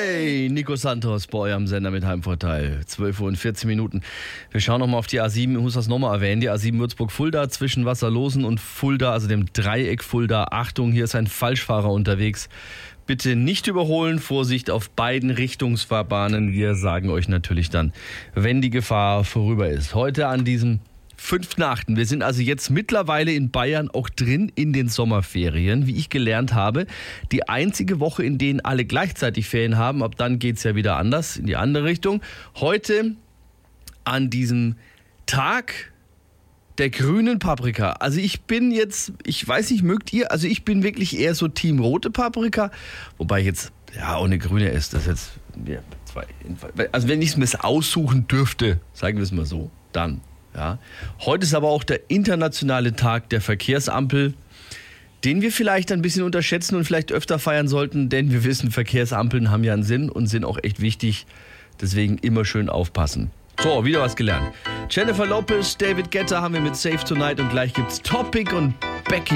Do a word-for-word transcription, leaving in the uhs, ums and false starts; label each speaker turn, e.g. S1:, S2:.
S1: Hey, Nico Santos bei eurem Sender mit Heimvorteil. zwölf Uhr und vierzehn Minuten. Wir schauen nochmal auf die A sieben. Ich muss das nochmal erwähnen. Die A sieben Würzburg-Fulda zwischen Wasserlosen und Fulda, also dem Dreieck Fulda. Achtung, hier ist ein Falschfahrer unterwegs. Bitte nicht überholen. Vorsicht auf beiden Richtungsfahrbahnen. Wir sagen euch natürlich dann, wenn die Gefahr vorüber ist. Heute an diesem fünften achten Wir sind also jetzt mittlerweile in Bayern auch drin in den Sommerferien, wie ich gelernt habe. Die einzige Woche, in denen alle gleichzeitig Ferien haben. Ab dann geht es ja wieder anders, in die andere Richtung. Heute an diesem Tag der grünen Paprika. Also ich bin jetzt, ich weiß nicht, mögt ihr? Also ich bin wirklich eher so Team rote Paprika. Wobei jetzt, ja, auch eine grüne ist. Das jetzt, ja, zwei, also wenn ich es mir aussuchen dürfte, sagen wir es mal so, dann. Ja. Heute ist aber auch der internationale Tag der Verkehrsampel, den wir vielleicht ein bisschen unterschätzen und vielleicht öfter feiern sollten, denn wir wissen, Verkehrsampeln haben ja einen Sinn und sind auch echt wichtig. Deswegen immer schön aufpassen. So, wieder was gelernt. Jennifer Lopez, David Guetta haben wir mit Save Tonight und gleich gibt's Topic und Becky.